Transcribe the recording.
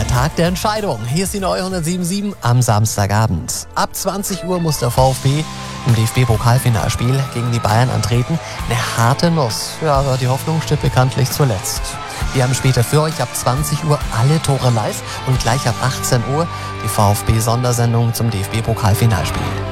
Tag der Entscheidung. Hier ist die neue 107.7 am Samstagabend. Ab 20 Uhr muss der VfB im DFB-Pokalfinalspiel gegen die Bayern antreten. Eine harte Nuss. Ja, aber die Hoffnung stirbt bekanntlich zuletzt. Wir haben später für euch ab 20 Uhr alle Tore live und gleich ab 18 Uhr die VfB-Sondersendung zum DFB-Pokalfinalspiel.